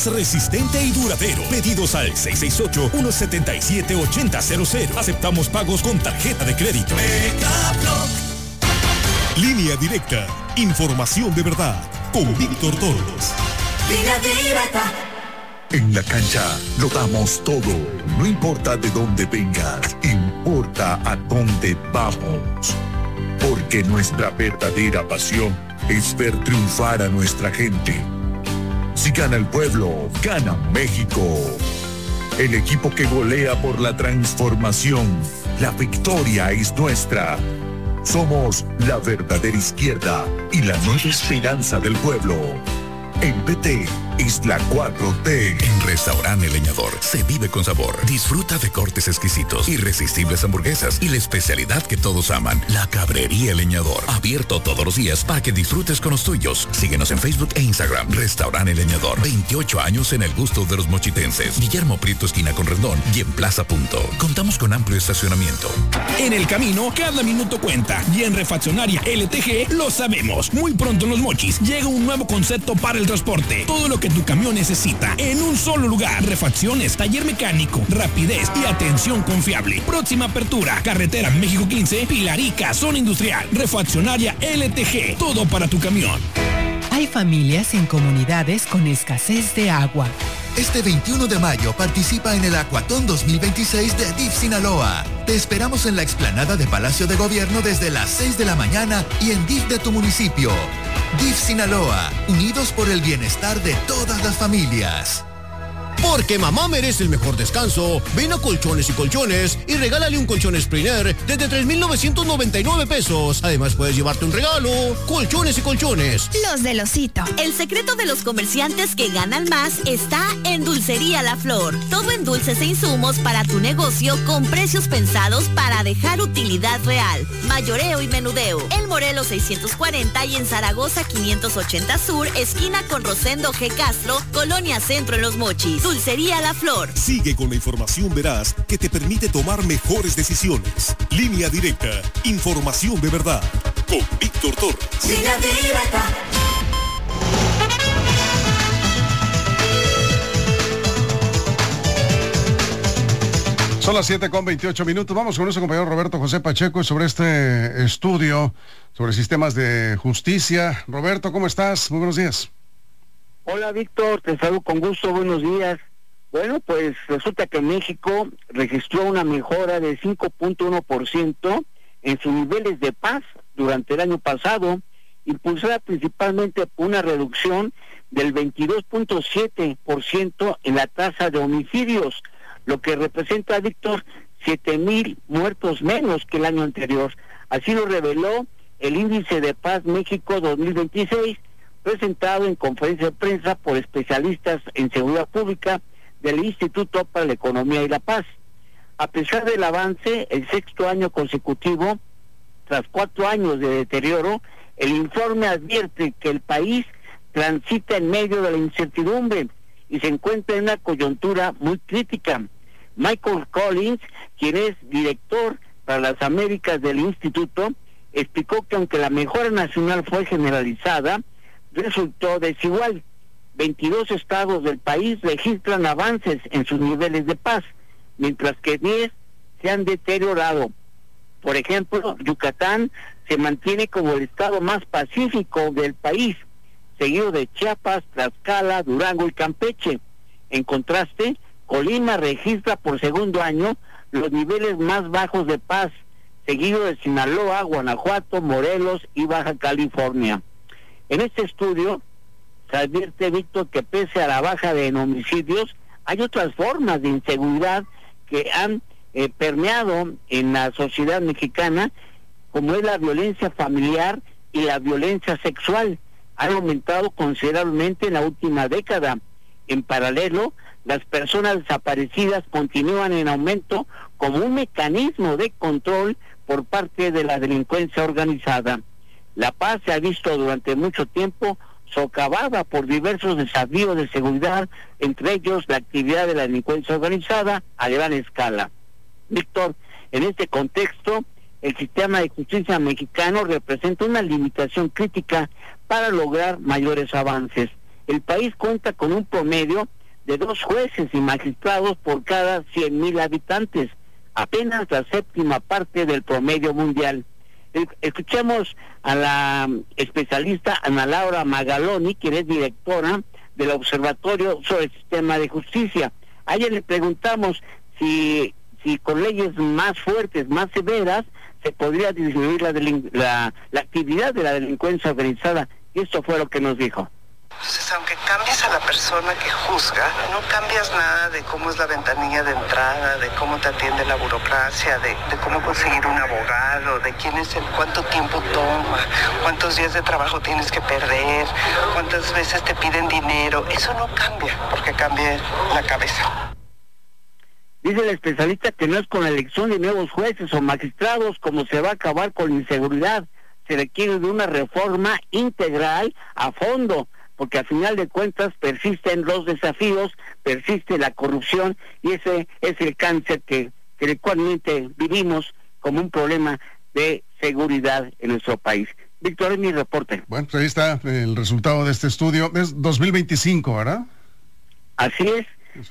más resistente y duradero. Pedidos al 668-177-8000. Aceptamos pagos con tarjeta de crédito. Megablock. Línea directa. Información de verdad. Con Víctor Torres. Línea directa. En la cancha lo damos todo. No importa de dónde vengas, importa a dónde vamos. Porque nuestra verdadera pasión es ver triunfar a nuestra gente. Si gana el pueblo, gana México. El equipo que golea por la transformación. La victoria es nuestra. Somos la verdadera izquierda y la nueva esperanza del pueblo. En PT es la 4T. En Restaurante El Leñador se vive con sabor. Disfruta de cortes exquisitos, irresistibles hamburguesas y la especialidad que todos aman, la Cabrería El Leñador. Abierto todos los días para que disfrutes con los tuyos. Síguenos en Facebook e Instagram. Restaurante El Leñador. 28 años en el gusto de los mochitenses. Guillermo Prieto, esquina con Rendón y en Plaza Punto. Contamos con amplio estacionamiento. En el camino, cada minuto cuenta. Y en Refaccionaria LTG lo sabemos. Muy pronto en Los Mochis llega un nuevo concepto para el transporte. Todo lo que tu camión necesita en un solo lugar. Refacciones, taller mecánico, rapidez y atención confiable. Próxima apertura, carretera México 15, Pilarica, zona industrial. Refaccionaria LTG, todo para tu camión. Hay familias en comunidades con escasez de agua. Este 21 de mayo participa en el Acuatón 2026 de DIF Sinaloa. Te esperamos en la explanada de Palacio de Gobierno desde las 6 de la mañana y en DIF de tu municipio. DIF Sinaloa, unidos por el bienestar de todas las familias. Porque mamá merece el mejor descanso, ven a Colchones y Colchones y regálale un colchón Spriner desde 3,999 pesos. Además puedes llevarte un regalo. Colchones y Colchones. Los del Osito. El secreto de los comerciantes que ganan más está en Dulcería La Flor. Todo en dulces e insumos para tu negocio con precios pensados para dejar utilidad real. Mayoreo y menudeo. En Morelos 640 y en Zaragoza 580 Sur, esquina con Rosendo G. Castro, Colonia Centro en Los Mochis. Dulcería La Flor. Sigue con la información veraz que te permite tomar mejores decisiones. Línea directa. Información de verdad. Con Víctor Torres. Línea directa. Son las 7:28. Vamos con nuestro compañero Roberto José Pacheco sobre este estudio sobre sistemas de justicia. Roberto, ¿cómo estás? Muy buenos días. Hola Víctor, te saludo con gusto, buenos días. Bueno, pues resulta que México registró una mejora de 5.1% en sus niveles de paz durante el año pasado, impulsada principalmente por una reducción del 22.7% en la tasa de homicidios, lo que representa, Víctor, 7,000 muertos menos que el año anterior. Así lo reveló el Índice de Paz México 2026, presentado en conferencia de prensa por especialistas en seguridad pública del Instituto para la Economía y la Paz. A pesar del avance, el sexto año consecutivo, tras 4 años de deterioro, el informe advierte que el país transita en medio de la incertidumbre y se encuentra en una coyuntura muy crítica. Michael Collins, quien es director para las Américas del Instituto, explicó que aunque la mejora nacional fue generalizada, resultó desigual. 22 estados del país registran avances en sus niveles de paz, mientras que 10 se han deteriorado. Por ejemplo, Yucatán se mantiene como el estado más pacífico del país, seguido de Chiapas, Tlaxcala, Durango y Campeche. En contraste, Colima registra por segundo año los niveles más bajos de paz, seguido de Sinaloa, Guanajuato, Morelos y Baja California. En este estudio se advierte, Víctor, que pese a la baja en homicidios, hay otras formas de inseguridad que han permeado en la sociedad mexicana, como es la violencia familiar y la violencia sexual. Han aumentado considerablemente en la última década. En paralelo, las personas desaparecidas continúan en aumento como un mecanismo de control por parte de la delincuencia organizada. La paz se ha visto durante mucho tiempo socavada por diversos desafíos de seguridad, entre ellos la actividad de la delincuencia organizada a gran escala. Víctor, en este contexto, el sistema de justicia mexicano representa una limitación crítica para lograr mayores avances. el país cuenta con un promedio de 2 jueces y magistrados por cada 100,000 habitantes, apenas la 7ª parte del promedio mundial. Escuchemos a la especialista Ana Laura Magaloni, quien es directora del Observatorio sobre el Sistema de Justicia. A ella le preguntamos si con leyes más fuertes, más severas, se podría disminuir la actividad de la delincuencia organizada, y esto fue lo que nos dijo. Entonces, aunque cambies a la persona que juzga, no cambias nada de cómo es la ventanilla de entrada, de cómo te atiende la burocracia, de cómo conseguir un abogado, de cuánto tiempo toma, cuántos días de trabajo tienes que perder, cuántas veces te piden dinero. Eso no cambia, porque cambia la cabeza. Dice la especialista que no es con la elección de nuevos jueces o magistrados como se va a acabar con la inseguridad. Se requiere de una reforma integral a fondo, porque al final de cuentas persisten los desafíos, persiste la corrupción, y ese es el cáncer que actualmente vivimos como un problema de seguridad en nuestro país. Víctor, es mi reporte. Bueno, pues ahí está el resultado de este estudio. Es 2025, ¿verdad? Así es.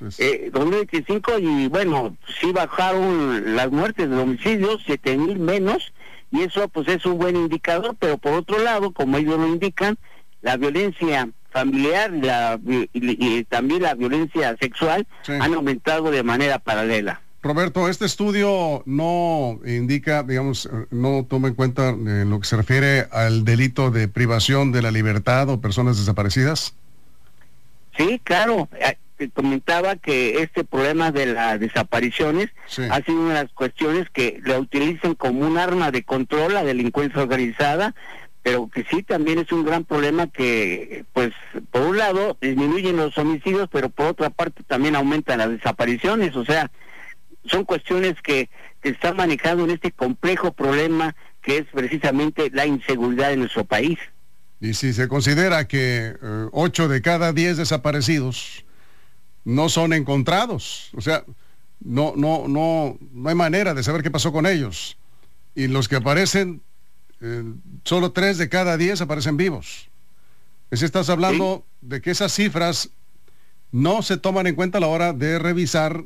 2025, y bueno, sí bajaron las muertes de homicidios, 7,000 menos, y eso pues es un buen indicador, pero por otro lado, como ellos lo indican, la violencia familiar y también la violencia sexual han aumentado de manera paralela. Roberto, este estudio no indica, digamos, no toma en cuenta en lo que se refiere al delito de privación de la libertad o personas desaparecidas. Sí, claro. Comentaba que este problema de las desapariciones ha sido una de las cuestiones que la utilizan como un arma de control la delincuencia organizada, pero que sí también es un gran problema que, pues, por un lado disminuyen los homicidios, pero por otra parte también aumentan las desapariciones. O sea, son cuestiones que están manejando en este complejo problema que es precisamente la inseguridad en nuestro país. Y si se considera que 8 de cada 10 desaparecidos no son encontrados, o sea, no hay manera de saber qué pasó con ellos, y los que aparecen, solo 3 de cada 10 aparecen vivos. Es decir, estás hablando de que esas cifras no se toman en cuenta a la hora de revisar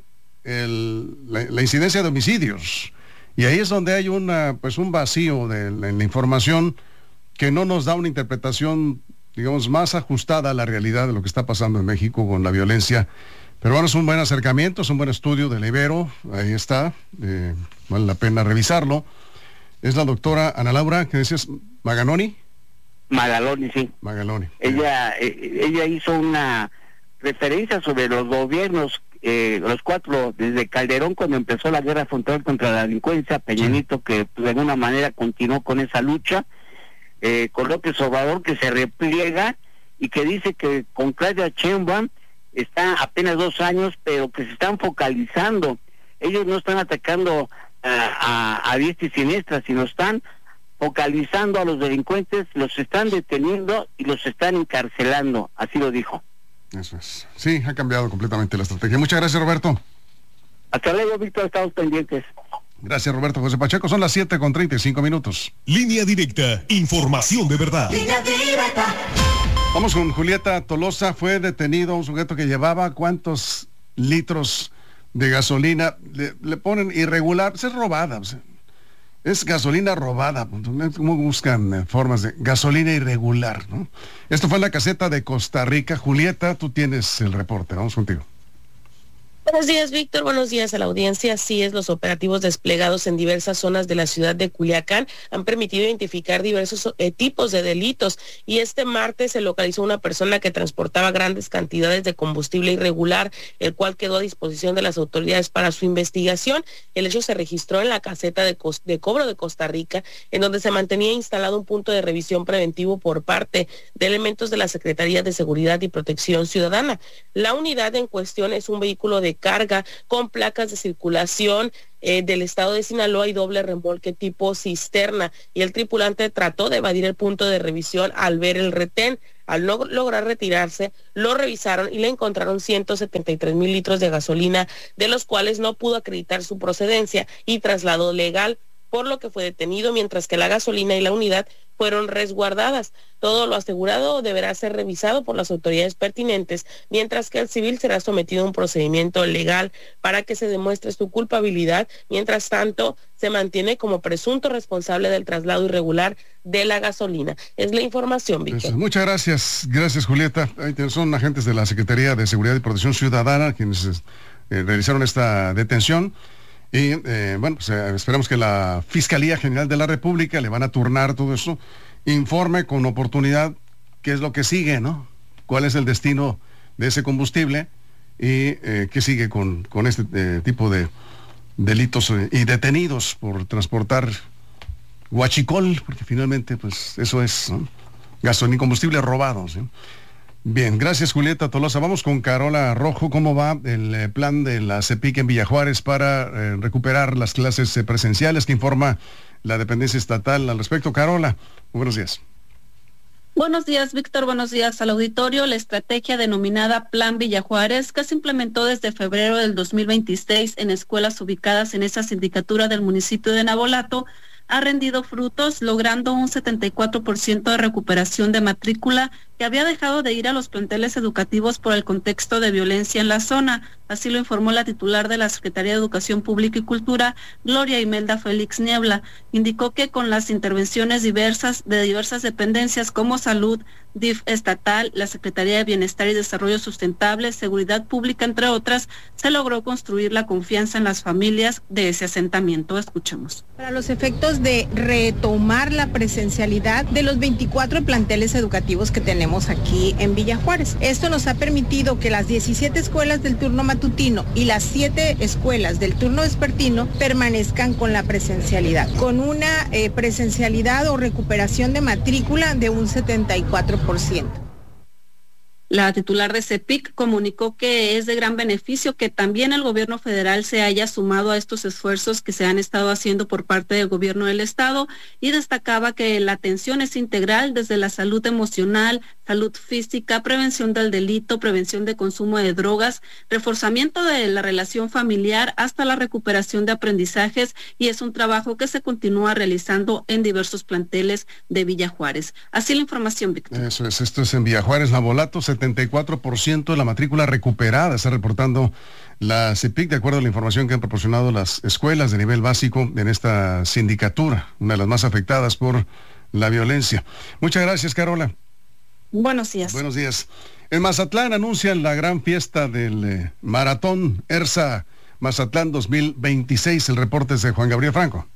la incidencia de homicidios, y ahí es donde hay un vacío en la información que no nos da una interpretación, digamos, más ajustada a la realidad de lo que está pasando en México con la violencia. Pero bueno, es un buen acercamiento, es un buen estudio del Ibero, ahí está, vale la pena revisarlo. Es la doctora Ana Laura, ¿qué decías? ¿Magaloni? Magaloni, sí. Magaloni. Ella hizo una referencia sobre los gobiernos, los 4, desde Calderón, cuando empezó la guerra frontal contra la delincuencia, Peña Nieto, que de alguna manera continuó con esa lucha, con López Obrador, que se repliega y que dice que con Claudia Sheinbaum está apenas 2 años, pero que se están focalizando. Ellos no están atacando a diestra y siniestra, sino están focalizando a los delincuentes, los están deteniendo y los están encarcelando, así lo dijo. Eso es. Sí, ha cambiado completamente la estrategia. Muchas gracias, Roberto. Hasta luego, Víctor, estamos pendientes. Gracias, Roberto José Pacheco. Son las 7:35. Línea directa, información de verdad. Línea directa. Vamos con Julieta Tolosa. Fue detenido un sujeto que llevaba ¿cuántos litros de gasolina? Le ponen irregular, es robada. O sea, es gasolina robada. ¿Cómo buscan formas de gasolina irregular, ¿no? Esto fue en la caseta de Costa Rica. Julieta, tú tienes el reporte. Vamos contigo. Buenos días, Víctor. Buenos días a la audiencia. Así es, los operativos desplegados en diversas zonas de la ciudad de Culiacán han permitido identificar diversos tipos de delitos, y este martes se localizó una persona que transportaba grandes cantidades de combustible irregular, el cual quedó a disposición de las autoridades para su investigación. El hecho se registró en la caseta de cobro de Costa Rica, en donde se mantenía instalado un punto de revisión preventivo por parte de elementos de la Secretaría de Seguridad y Protección Ciudadana. La unidad en cuestión es un vehículo de carga con placas de circulación del estado de Sinaloa y doble remolque tipo cisterna, y el tripulante trató de evadir el punto de revisión al ver el retén. Al no lograr retirarse, lo revisaron y le encontraron 173,000 litros de gasolina, de los cuales no pudo acreditar su procedencia y traslado legal, por lo que fue detenido, mientras que la gasolina y la unidad fueron resguardadas. Todo lo asegurado deberá ser revisado por las autoridades pertinentes, mientras que el civil será sometido a un procedimiento legal para que se demuestre su culpabilidad. Mientras tanto, se mantiene como presunto responsable del traslado irregular de la gasolina. Es la información, Víctor. Pues, muchas gracias. Gracias, Julieta. Son agentes de la Secretaría de Seguridad y Protección Ciudadana quienes realizaron esta detención. Y esperamos que la Fiscalía General de la República, le van a turnar todo eso, informe con oportunidad qué es lo que sigue, ¿no? Cuál es el destino de ese combustible y qué sigue con este tipo de delitos y detenidos por transportar huachicol, porque finalmente pues eso es, ¿no? Gasolina y combustible robado, ¿sí? Bien, gracias, Julieta Tolosa. Vamos con Carola Rojo. ¿Cómo va el plan de la CEPIC en Villa Juárez para recuperar las clases presenciales que informa la dependencia estatal al respecto? Carola, muy buenos días. Buenos días, Víctor. Buenos días al auditorio. La estrategia denominada Plan Villa Juárez, que se implementó desde febrero del 2026 en escuelas ubicadas en esa sindicatura del municipio de Navolato, ha rendido frutos, logrando un 74% de recuperación de matrícula que había dejado de ir a los planteles educativos por el contexto de violencia en la zona. Así lo informó la titular de la Secretaría de Educación Pública y Cultura, Gloria Imelda Félix Niebla. Indicó que con las intervenciones diversas de diversas dependencias como Salud, DIF estatal, la Secretaría de Bienestar y Desarrollo Sustentable, Seguridad Pública, entre otras, se logró construir la confianza en las familias de ese asentamiento. Escuchemos. Para los efectos de retomar la presencialidad de los 24 planteles educativos que tenemos aquí en Villa Juárez. Esto nos ha permitido que las 17 escuelas del turno matutino y las 7 escuelas del turno vespertino permanezcan con la presencialidad, con una presencialidad o recuperación de matrícula de un 74%. La titular de CEPIC comunicó que es de gran beneficio que también el gobierno federal se haya sumado a estos esfuerzos que se han estado haciendo por parte del gobierno del estado, y destacaba que la atención es integral desde la salud emocional, salud física, prevención del delito, prevención de consumo de drogas, reforzamiento de la relación familiar hasta la recuperación de aprendizajes, y es un trabajo que se continúa realizando en diversos planteles de Villa Juárez. Así la información, Víctor. Eso es, esto es en Villa Juárez, Navolato, 74% de la matrícula recuperada, está reportando la CEPIC, de acuerdo a la información que han proporcionado las escuelas de nivel básico en esta sindicatura, una de las más afectadas por la violencia. Muchas gracias, Carola. Buenos días. Buenos días. En Mazatlán anuncian la gran fiesta del Maratón ERSA Mazatlán 2026. El reporte es de Juan Gabriel Franco.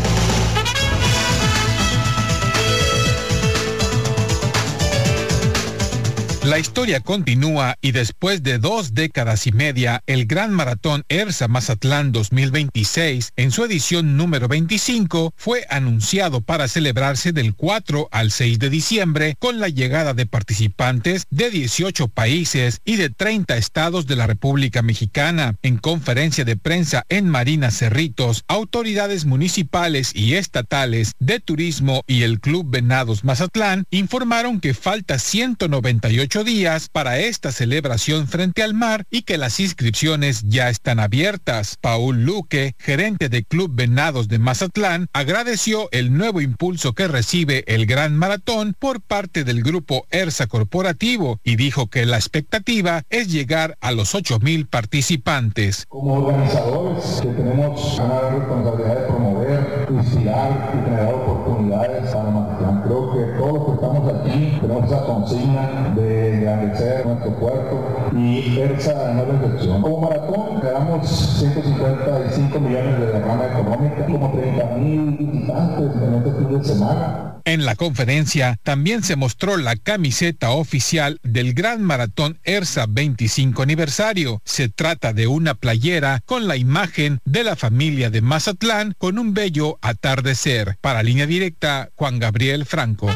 La historia continúa y después de 2 décadas y media, el Gran Maratón ERSA Mazatlán 2026, en su edición número 25, fue anunciado para celebrarse del 4 al 6 de diciembre con la llegada de participantes de 18 países y de 30 estados de la República Mexicana. En conferencia de prensa en Marina Cerritos, autoridades municipales y estatales de turismo y el Club Venados Mazatlán informaron que falta 198 días para esta celebración frente al mar y que las inscripciones ya están abiertas. Paul Luque, gerente de Club Venados de Mazatlán, agradeció el nuevo impulso que recibe el Gran Maratón por parte del grupo ERSA Corporativo y dijo que la expectativa es llegar a los 8,000 participantes. Como organizadores que tenemos una responsabilidad de promover, inspirar y generar oportunidades para Mazatlán. Creo que todos los que estamos aquí tenemos esa consigna de engrandecer nuestro puerto y ERSA no es la excepción. Como maratón creamos 155 millones de derrama económica, como 30,000 visitantes en este fin de semana. En la conferencia también se mostró la camiseta oficial del Gran Maratón ERSA 25 aniversario. Se trata de una playera con la imagen de la familia de Mazatlán con un bello atardecer. Para Línea Directa, Juan Gabriel Franco.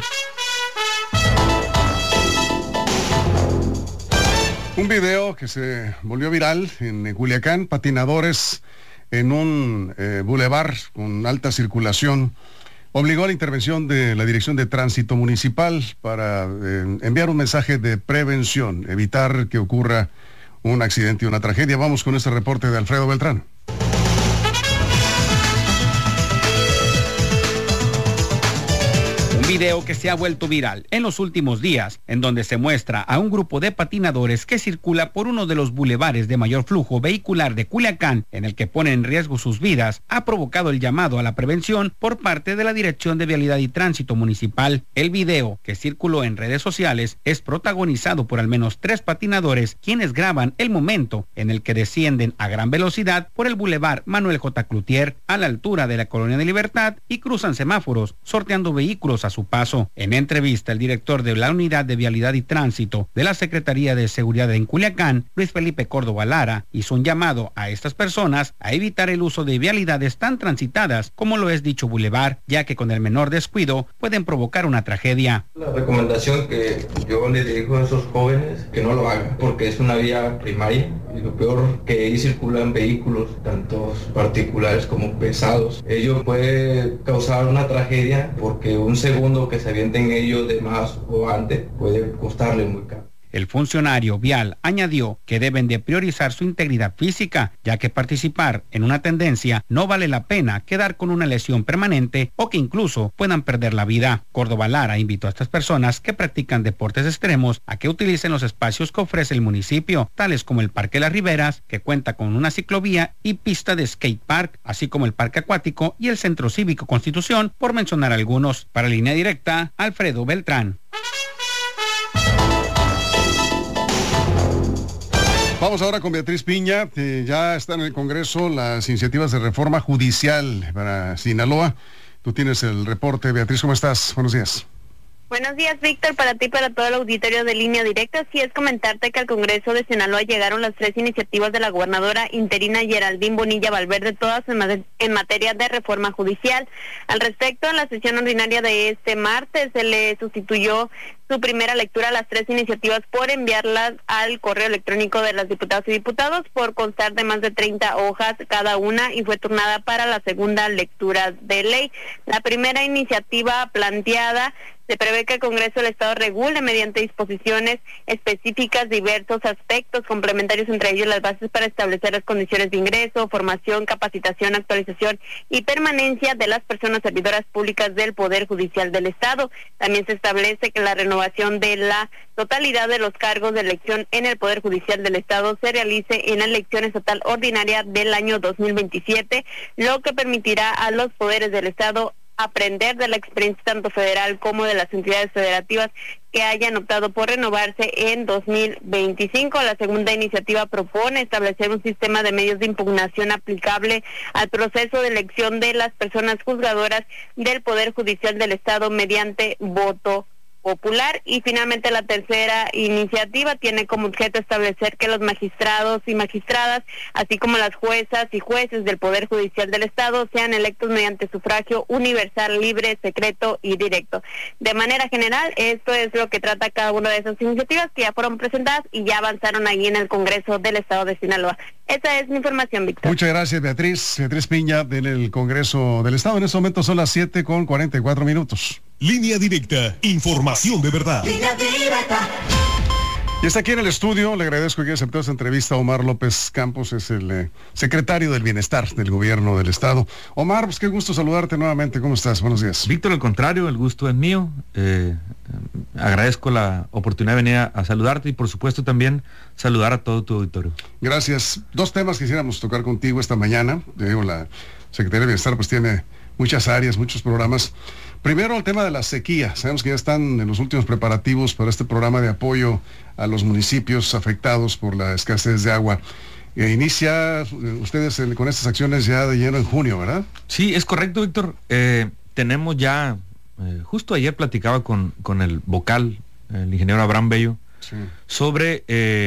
Un video que se volvió viral en Culiacán, patinadores en un bulevar con alta circulación, obligó a la intervención de la Dirección de Tránsito Municipal para enviar un mensaje de prevención, evitar que ocurra un accidente y una tragedia. Vamos con este reporte de Alfredo Beltrán. Un video que se ha vuelto viral en los últimos días, en donde se muestra a un grupo de patinadores que circula por uno de los bulevares de mayor flujo vehicular de Culiacán, en el que ponen en riesgo sus vidas, ha provocado el llamado a la prevención por parte de la Dirección de Vialidad y Tránsito Municipal. El video, que circuló en redes sociales, es protagonizado por al menos 3 patinadores, quienes graban el momento en el que descienden a gran velocidad por el bulevar Manuel J. Cloutier, a la altura de la Colonia de Libertad, y cruzan semáforos, sorteando vehículos a su paso. En entrevista, el director de la Unidad de Vialidad y Tránsito de la Secretaría de Seguridad en Culiacán, Luis Felipe Córdoba Lara, hizo un llamado a estas personas a evitar el uso de vialidades tan transitadas como lo es dicho bulevar, ya que con el menor descuido pueden provocar una tragedia. La recomendación que yo le dirijo a esos jóvenes, que no lo hagan, porque es una vía primaria y lo peor, que ahí circulan vehículos, tanto particulares como pesados. Ello puede causar una tragedia porque un segundo que se avienten ellos de más o antes puede costarle muy caro. El funcionario vial añadió que deben de priorizar su integridad física, ya que participar en una tendencia no vale la pena quedar con una lesión permanente o que incluso puedan perder la vida. Córdoba Lara invitó a estas personas que practican deportes extremos a que utilicen los espacios que ofrece el municipio, tales como el Parque Las Riberas, que cuenta con una ciclovía y pista de skate park, así como el Parque Acuático y el Centro Cívico Constitución, por mencionar algunos. Para Línea Directa, Alfredo Beltrán. Vamos ahora con Beatriz Piña. Ya están en el Congreso las iniciativas de reforma judicial para Sinaloa. Tú tienes el reporte. Beatriz, ¿cómo estás? Buenos días. Buenos días, Víctor, para ti y para todo el auditorio de Línea Directa. Sí, es comentarte que al Congreso de Sinaloa llegaron las 3 iniciativas de la gobernadora interina Geraldine Bonilla Valverde, todas en materia de reforma judicial. Al respecto, en la sesión ordinaria de este martes se le sustituyó su primera lectura a las 3 iniciativas por enviarlas al correo electrónico de las diputadas y diputados por constar de más de 30 hojas cada una y fue turnada para la segunda lectura de ley. La primera iniciativa planteada se prevé que el Congreso del Estado regule mediante disposiciones específicas diversos aspectos complementarios, entre ellos las bases para establecer las condiciones de ingreso, formación, capacitación, actualización y permanencia de las personas servidoras públicas del Poder Judicial del Estado. También se establece que la renovación de la totalidad de los cargos de elección en el Poder Judicial del Estado se realice en la elección estatal ordinaria del año 2027, lo que permitirá a los poderes del Estado aprender de la experiencia tanto federal como de las entidades federativas que hayan optado por renovarse en 2025. La segunda iniciativa propone establecer un sistema de medios de impugnación aplicable al proceso de elección de las personas juzgadoras del Poder Judicial del Estado mediante voto popular. Y finalmente la tercera iniciativa tiene como objeto establecer que los magistrados y magistradas, así como las juezas y jueces del Poder Judicial del Estado, sean electos mediante sufragio universal, libre, secreto y directo. De manera general, esto es lo que trata cada una de esas iniciativas que ya fueron presentadas y ya avanzaron ahí en el Congreso del Estado de Sinaloa. Esa es mi información, Víctor. Muchas gracias, Beatriz. Beatriz Piña, en el Congreso del Estado. En este momento son las 7:44. Línea Directa, información de verdad. Línea Directa. Y está aquí en el estudio, le agradezco que haya aceptado esta entrevista. Omar López Campos es el secretario del Bienestar del Gobierno del Estado. Omar, pues qué gusto saludarte nuevamente. ¿Cómo estás? Buenos días. Víctor, al contrario, el gusto es mío. Agradezco la oportunidad de venir a saludarte y por supuesto también saludar a todo tu auditorio. Gracias. 2 temas quisiéramos tocar contigo esta mañana. La Secretaría de Bienestar pues tiene muchas áreas, muchos programas. Primero, el tema de la sequía. Sabemos que ya están en los últimos preparativos para este programa de apoyo a los municipios afectados por la escasez de agua. Inicia ustedes con estas acciones ya de lleno en junio, ¿verdad? Sí, es correcto, Víctor. Tenemos ya, justo ayer platicaba con el vocal, el ingeniero Abraham Bello, sí, sobre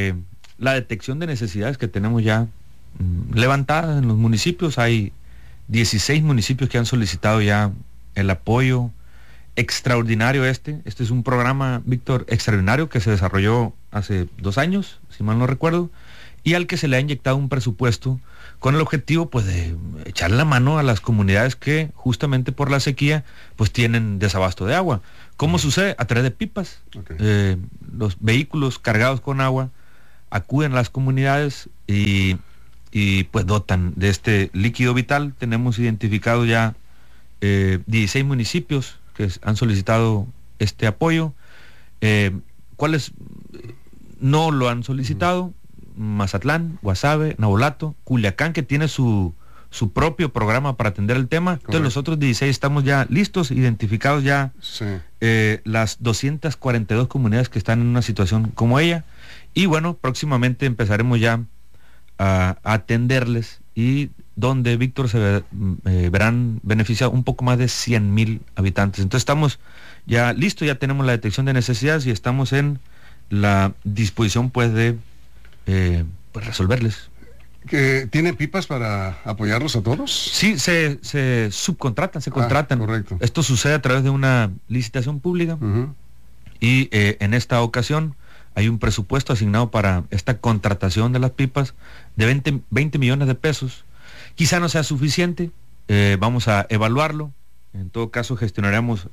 la detección de necesidades que tenemos ya levantadas en los municipios. Hay 16 municipios que han solicitado ya el apoyo extraordinario. Este es un programa, Víctor, extraordinario que se desarrolló hace 2 años, si mal no recuerdo, y al que se le ha inyectado un presupuesto con el objetivo pues de echarle la mano a las comunidades que justamente por la sequía pues tienen desabasto de agua. ¿Cómo sucede? A través de pipas. Okay. Los vehículos cargados con agua acuden a las comunidades y pues dotan de este líquido vital. Tenemos identificado ya 16 municipios que han solicitado este apoyo. ¿Cuáles no lo han solicitado? Mazatlán, Guasave, Navolato, Culiacán, que tiene su propio programa para atender el tema. Correcto. Entonces los otros 16 estamos ya listos, identificados ya, sí. Las 242 comunidades que están en una situación como ella, y bueno, próximamente empezaremos ya a atenderles, y donde, Víctor, se verán beneficiados un poco más de 100,000 habitantes. Entonces estamos ya listos, ya tenemos la detección de necesidades y estamos en la disposición pues de pues resolverles. ¿Que tienen pipas para apoyarlos a todos? Sí, se subcontratan, se contratan. Correcto. Esto sucede a través de una licitación pública, y en esta ocasión hay un presupuesto asignado para esta contratación de las pipas de 20 millones de pesos. Quizá no sea suficiente, vamos a evaluarlo. En todo caso gestionaremos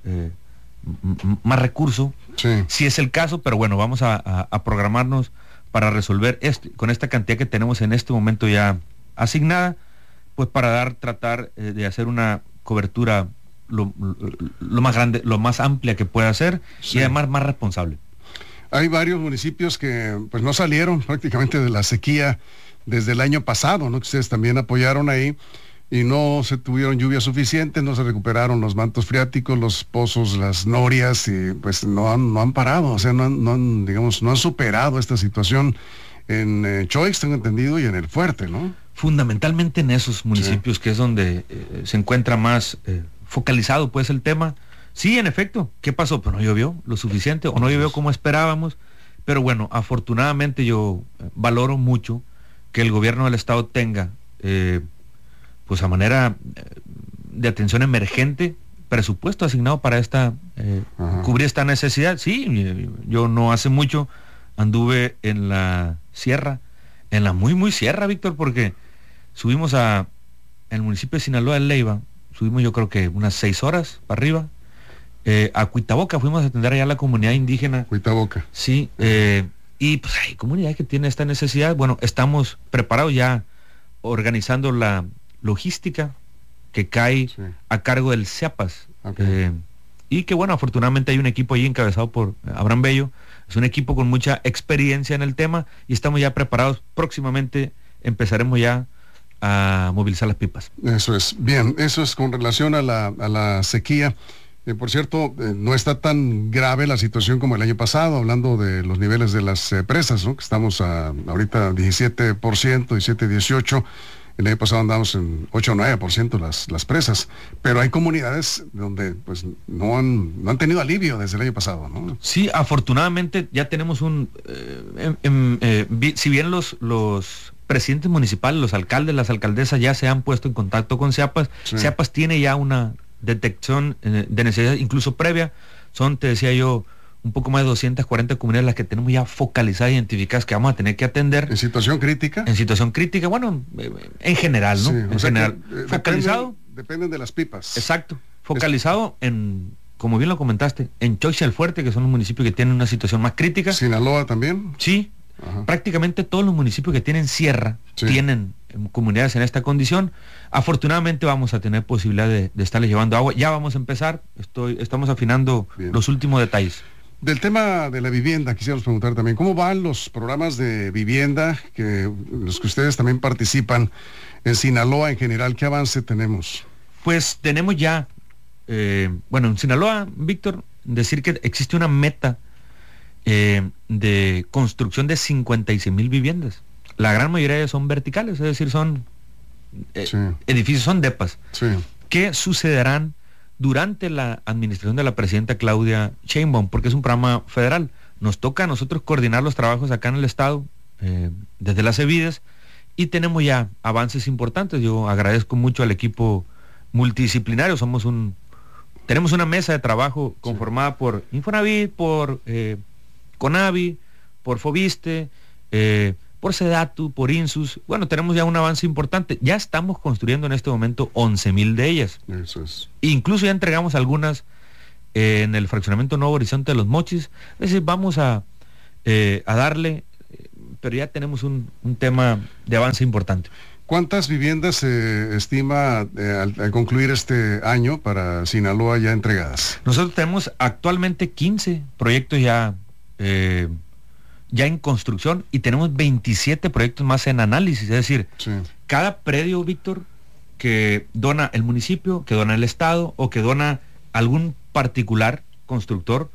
más recursos, sí, si es el caso, pero bueno, vamos a programarnos para resolver con esta cantidad que tenemos en este momento ya asignada, pues para tratar de hacer una cobertura lo más grande, lo más amplia que pueda ser, sí, y además más responsable. Hay varios municipios que pues no salieron prácticamente de la sequía desde el año pasado, ¿no? Que ustedes también apoyaron ahí, y no se tuvieron lluvias suficientes, no se recuperaron los mantos freáticos, los pozos, las norias, y pues no han parado, o sea, no han superado esta situación en Choix, tengo entendido, y en El Fuerte, ¿no? Fundamentalmente en esos municipios, sí, que es donde se encuentra más focalizado pues el tema. Sí, en efecto, ¿qué pasó? Pues no llovió lo suficiente, o no llovió como esperábamos, pero bueno, afortunadamente yo valoro mucho que el gobierno del estado tenga pues a manera de atención emergente presupuesto asignado para cubrir esta necesidad. Sí, yo no hace mucho anduve en la sierra, en la muy sierra, Víctor, porque subimos en el municipio de Sinaloa de Leiva, subimos yo creo que unas 6 horas para arriba, a Cuitaboca, fuimos a atender allá a la comunidad indígena. Cuitaboca. Sí, y pues hay comunidades que tienen esta necesidad. Bueno, estamos preparados ya, organizando la logística que cae, sí, a cargo del CIAPAS, okay, y que bueno, afortunadamente hay un equipo ahí encabezado por Abraham Bello. Es un equipo con mucha experiencia en el tema y estamos ya preparados. Próximamente empezaremos ya a movilizar las pipas. Eso es, bien, eso es con relación a la sequía. Por cierto, no está tan grave la situación como el año pasado, hablando de los niveles de las presas, ¿no? Que estamos ahorita 17%, 17-18%. El año pasado andamos en 8 o 9% las presas, pero hay comunidades donde pues no han tenido alivio desde el año pasado, ¿no? Sí, afortunadamente ya tenemos si bien los presidentes municipales, los alcaldes, las alcaldesas ya se han puesto en contacto con CIAPAS, sí, CIAPAS tiene ya una detección de necesidad incluso previa. Son, te decía yo, un poco más de 240 comunidades las que tenemos ya focalizadas, identificadas, que vamos a tener que atender. ¿En situación crítica? En situación crítica, bueno, en general, ¿no? Sí, en general. Focalizado. Dependen de las pipas. Exacto. Focalizado en, como bien lo comentaste, en Choix y El Fuerte, que son los municipios que tienen una situación más crítica. ¿Sinaloa también? Sí. Ajá. Prácticamente todos los municipios que tienen sierra, sí, tienen comunidades en esta condición. Afortunadamente vamos a tener posibilidad de estarles llevando agua. Ya vamos a empezar, estamos afinando bien los últimos detalles. Del tema de la vivienda, quisiéramos preguntar también, ¿cómo van los programas de vivienda, los que ustedes también participan en Sinaloa en general? ¿Qué avance tenemos? Pues tenemos ya, bueno, en Sinaloa, Víctor, decir que existe una meta de construcción de 56,000 viviendas. La gran mayoría de ellas son verticales, es decir, son sí, edificios, son depas, sí, que sucederán durante la administración de la presidenta Claudia Sheinbaum, porque es un programa federal. Nos toca a nosotros coordinar los trabajos acá en el estado, desde las EVIDES, y tenemos ya avances importantes. Yo agradezco mucho al equipo multidisciplinario. Tenemos una mesa de trabajo conformada, sí, por Infonavit, por CONAVI, por FOBISTE, por SEDATU, por INSUS. Bueno, tenemos ya un avance importante. Ya estamos construyendo en este momento 11,000 de ellas. Eso es. Incluso ya entregamos algunas en el fraccionamiento Nuevo Horizonte de Los Mochis. Es decir, vamos a darle, pero ya tenemos un tema de avance importante. ¿Cuántas viviendas se estima al concluir este año para Sinaloa ya entregadas? Nosotros tenemos actualmente 15 proyectos ya en construcción y tenemos 27 proyectos más en análisis. Es decir, cada predio, Víctor, que dona el municipio, que dona el Estado o que dona algún particular constructor,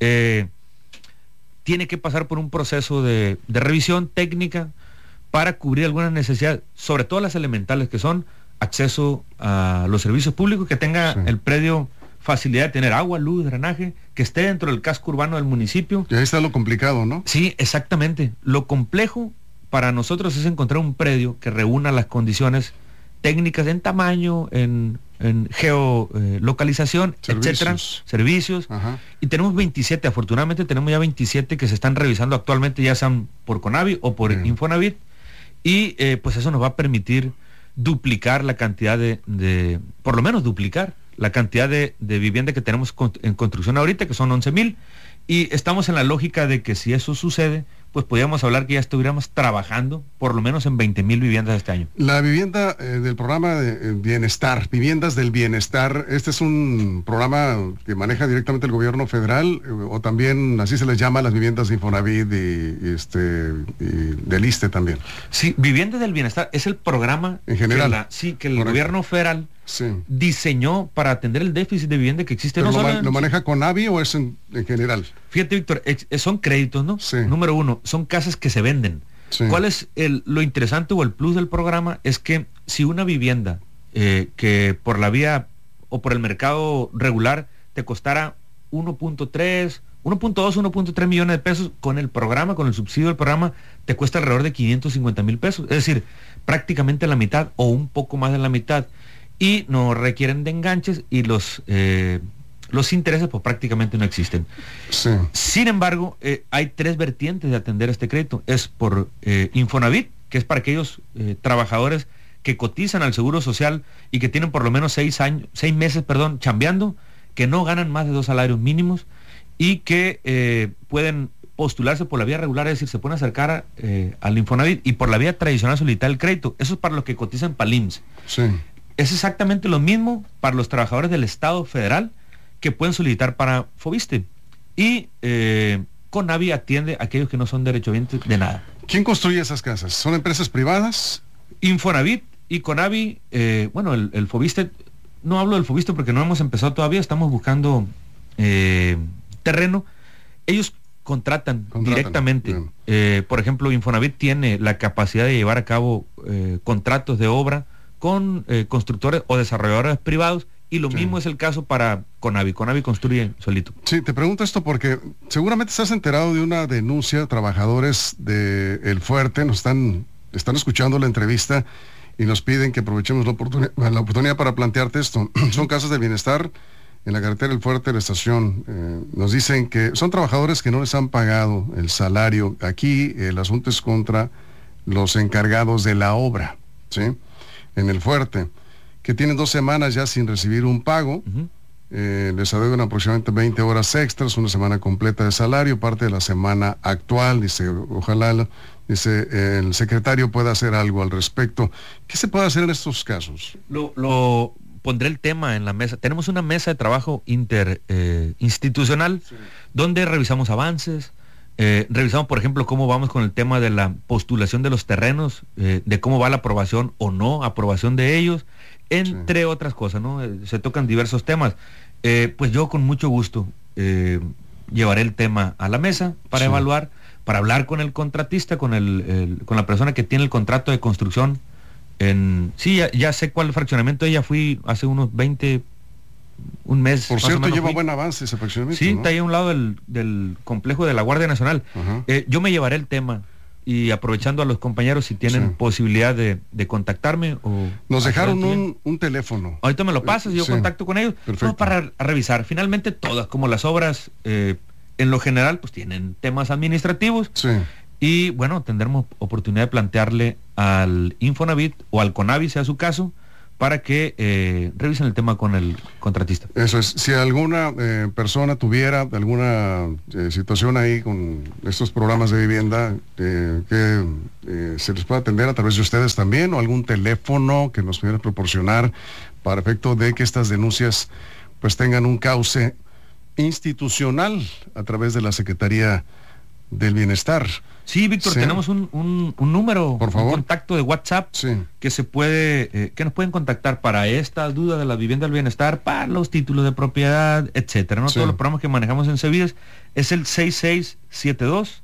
tiene que pasar por un proceso de revisión técnica para cubrir algunas necesidades, sobre todo las elementales, que son acceso a los servicios públicos, que tenga el predio facilidad de tener agua, luz, drenaje, que esté dentro del casco urbano del municipio. Y ahí está lo complicado, ¿no? Sí, exactamente. Lo complejo para nosotros es encontrar un predio que reúna las condiciones técnicas en tamaño, en geolocalización, etcétera, servicios. Y tenemos 27, afortunadamente tenemos ya 27 que se están revisando actualmente, ya sean por CONAVI o por Infonavit, y pues eso nos va a permitir duplicar la cantidad por lo menos duplicar la cantidad de vivienda que tenemos en construcción ahorita, que son 11,000, y estamos en la lógica de que si eso sucede, pues podríamos hablar que ya estuviéramos trabajando por lo menos en 20,000 viviendas este año. La vivienda del programa de bienestar, viviendas del bienestar, este es un programa que maneja directamente el gobierno federal, o también así se les llama las viviendas de Infonavit y del ISSSTE también. Sí, viviendas del bienestar es el programa en general que el gobierno federal diseñó para atender el déficit de vivienda que existe. ¿Pero lo maneja CONAVI o es en general? Fíjate, Víctor, son créditos, ¿no? Número uno, son casas que se venden. ¿Cuál es lo interesante o el plus del programa? Es que si una vivienda que por la vía o por el mercado regular te costara 1.2, 1.3 millones de pesos, con el programa, con el subsidio del programa, te cuesta alrededor de 550,000 pesos. Es decir, prácticamente la mitad o un poco más de la mitad. Y no requieren de enganches y los intereses pues prácticamente no existen. Sin embargo, hay 3 vertientes de atender este crédito. Es por Infonavit, que es para aquellos trabajadores que cotizan al Seguro Social y que tienen por lo menos 6 meses chambeando, que no ganan más de 2 salarios mínimos y que pueden postularse por la vía regular, es decir, se pueden acercar al Infonavit, y por la vía tradicional solicitar el crédito. Eso es para los que cotizan para el IMSS. Es exactamente lo mismo para los trabajadores del Estado federal que pueden solicitar para FOBISSSTE. Y CONAVI atiende a aquellos que no son derechohabientes de nada. ¿Quién construye esas casas? ¿Son empresas privadas? Infonavit y CONAVI, el FOBISSSTE, no hablo del FOBISSSTE porque no hemos empezado todavía, estamos buscando terreno. Ellos contratan directamente. Por ejemplo, Infonavit tiene la capacidad de llevar a cabo contratos de obra con constructores o desarrolladores privados, y lo mismo es el caso para CONAVI. CONAVI construye solito. Sí, te pregunto esto porque seguramente estás enterado de una denuncia de trabajadores de El Fuerte, están escuchando la entrevista y nos piden que aprovechemos la oportunidad para plantearte esto. Son casas de bienestar en la carretera El Fuerte, la estación. Nos dicen que son trabajadores que no les han pagado el salario. Aquí el asunto es contra los encargados de la obra, ¿sí? En El Fuerte, que tienen 2 semanas ya sin recibir un pago. Les adeudan aproximadamente 20 horas extras, una semana completa de salario, parte de la semana actual. Dice, ojalá, el secretario pueda hacer algo al respecto. ¿Qué se puede hacer en estos casos? Lo pondré el tema en la mesa. Tenemos una mesa de trabajo interinstitucional donde revisamos avances. Revisamos, por ejemplo, cómo vamos con el tema de la postulación de los terrenos, de cómo va la aprobación o no aprobación de ellos, entre otras cosas, ¿no? Se tocan diversos temas. Pues yo con mucho gusto llevaré el tema a la mesa para evaluar, para hablar con el contratista, con la persona que tiene el contrato de construcción. Ya sé cuál fraccionamiento. Ya fui hace unos un mes. Por cierto, lleva buen avance ese fraccionamiento. Sí, está ahí a un lado del complejo de la Guardia Nacional. Yo me llevaré el tema, y aprovechando a los compañeros, si tienen posibilidad de contactarme. Nos dejaron un teléfono. Ahorita me lo pasas y yo contacto con ellos. Para revisar. Finalmente todas, como las obras en lo general, pues tienen temas administrativos. Y bueno, tendremos oportunidad de plantearle al Infonavit o al CONAVI, sea su caso, para que revisen el tema con el contratista. Eso es, si alguna persona tuviera alguna situación ahí con estos programas de vivienda, que se les pueda atender a través de ustedes también, o algún teléfono que nos pudieran proporcionar para efecto de que estas denuncias pues tengan un cauce institucional a través de la Secretaría del Bienestar. Sí, Víctor, tenemos un número, por favor, un contacto de WhatsApp que se puede, que nos pueden contactar para esta duda de la vivienda del bienestar, para los títulos de propiedad, etcétera, ¿no? Todos los programas que manejamos en Cevides es el 6672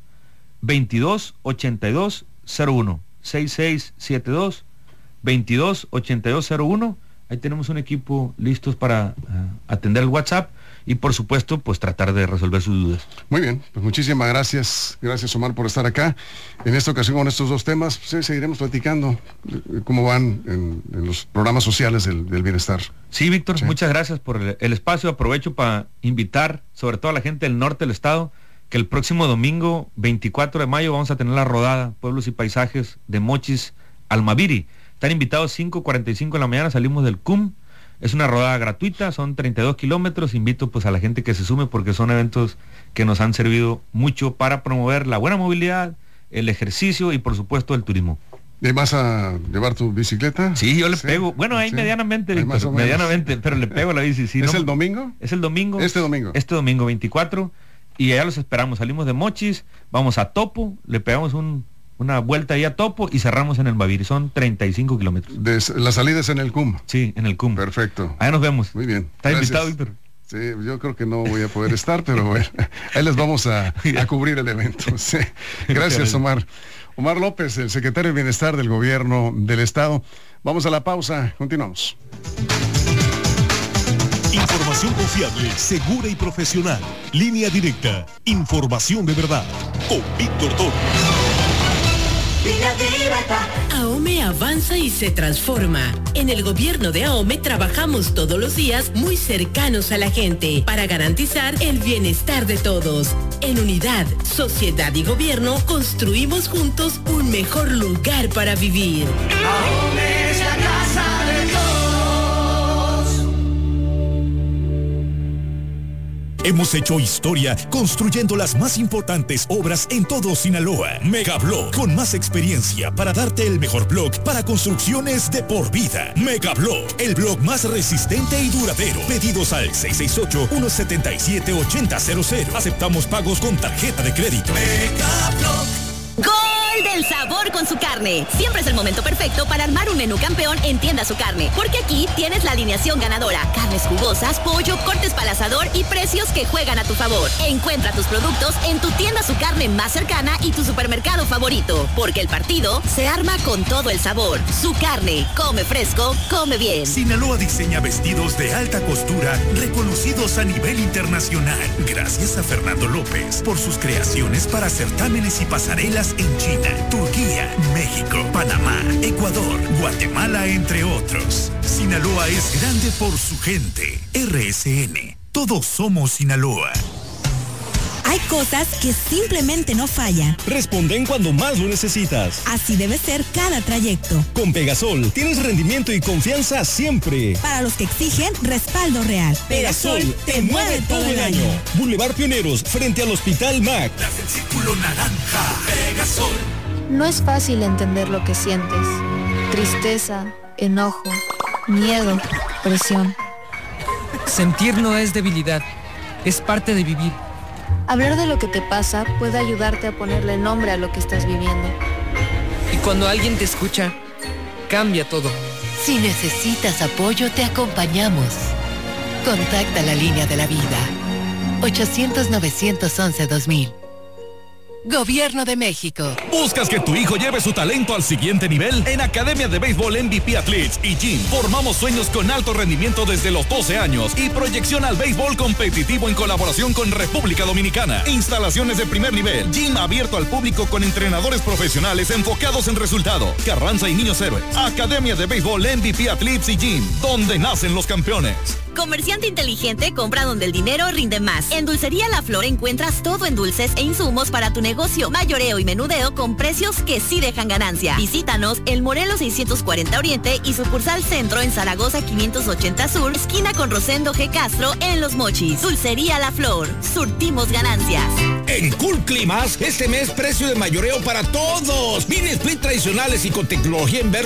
228201 6672 228201. Ahí tenemos un equipo listos para atender el WhatsApp y por supuesto pues tratar de resolver sus dudas. Muy bien, pues muchísimas gracias. Gracias, Omar, por estar acá. En esta ocasión con estos dos temas seguiremos platicando cómo van en los programas sociales del bienestar. Sí, Víctor, muchas gracias por el espacio. Aprovecho para invitar sobre todo a la gente del norte del estado que el próximo domingo 24 de mayo vamos a tener la rodada Pueblos y Paisajes de Mochis Almaviri. Están invitados 5:45 de la mañana, salimos del CUM. Es una rodada gratuita, son 32 kilómetros. Invito pues a la gente que se sume porque son eventos que nos han servido mucho para promover la buena movilidad, el ejercicio y por supuesto el turismo. ¿Y vas a llevar tu bicicleta? Sí, yo le pego. Bueno, ahí medianamente, Víctor, más medianamente, pero le pego a la bici. Sí, ¿Es el domingo? Es el domingo. Este domingo 24. Y allá los esperamos. Salimos de Mochis, vamos a Topo, le pegamos una vuelta ahí a Topo y cerramos en el Maviri. Son 35 kilómetros. La salida es en el CUM. Sí, en el CUM. Perfecto. Allá nos vemos. Muy bien. ¿Está invitado, Víctor? Sí, yo creo que no voy a poder estar, pero bueno, ahí les vamos a cubrir el evento. Sí. Gracias, Omar. Omar López, el secretario de Bienestar del Gobierno del Estado. Vamos a la pausa, continuamos. Información confiable, segura y profesional. Línea directa. Información de verdad. Con Víctor Toro. AOME avanza y se transforma. En el gobierno de AOME trabajamos todos los días muy cercanos a la gente para garantizar el bienestar de todos. En unidad, sociedad y gobierno construimos juntos un mejor lugar para vivir. AOME es la casa de todos. Hemos hecho historia construyendo las más importantes obras en todo Sinaloa. Megablock, con más experiencia para darte el mejor block para construcciones de por vida. Megablock, el block más resistente y duradero. Pedidos al 668-177-8000. Aceptamos pagos con tarjeta de crédito. Megablock. ¡Gol del sabor con su carne! Siempre es el momento perfecto para armar un menú campeón en Tienda Su Carne, porque aquí tienes la alineación ganadora, carnes jugosas, pollo, cortes para el asador y precios que juegan a tu favor. Encuentra tus productos en tu Tienda Su Carne más cercana y tu supermercado favorito, porque el partido se arma con todo el sabor. Su Carne, come fresco, come bien. Sinaloa diseña vestidos de alta costura reconocidos a nivel internacional. Gracias a Fernando López por sus creaciones para certámenes y pasarelas en China, Turquía, México, Panamá, Ecuador, Guatemala, entre otros. Sinaloa es grande por su gente. RSN. Todos somos Sinaloa. Hay cosas que simplemente no fallan. Responden cuando más lo necesitas. Así debe ser cada trayecto. Con Pegasol tienes rendimiento y confianza siempre. Para los que exigen respaldo real. Pegasol te mueve todo el año. Boulevard Pioneros, frente al Hospital MAC. Das el círculo naranja. Pegasol. No es fácil entender lo que sientes. Tristeza, enojo, miedo, presión. Sentir no es debilidad, es parte de vivir. Hablar de lo que te pasa puede ayudarte a ponerle nombre a lo que estás viviendo. Y cuando alguien te escucha, cambia todo. Si necesitas apoyo, te acompañamos. Contacta la línea de la vida. 800-911-2000. Gobierno de México. ¿Buscas que tu hijo lleve su talento al siguiente nivel? En Academia de Béisbol MVP Athletes y Gym formamos sueños con alto rendimiento desde los 12 años y proyección al béisbol competitivo en colaboración con República Dominicana. Instalaciones de primer nivel, gym abierto al público con entrenadores profesionales enfocados en resultado. Carranza y Niños Héroes. Academia de Béisbol MVP Athletes y Gym, donde nacen los campeones. Comerciante inteligente, compra donde el dinero rinde más. En Dulcería La Flor encuentras todo en dulces e insumos para tu negocio. Mayoreo y menudeo con precios que sí dejan ganancia. Visítanos en Morelos 640 Oriente y sucursal Centro en Zaragoza 580 Sur, esquina con Rosendo G. Castro en Los Mochis. Dulcería La Flor, surtimos ganancias. En Cool Climas, este mes precio de mayoreo para todos. Mini split tradicionales y con tecnología en verde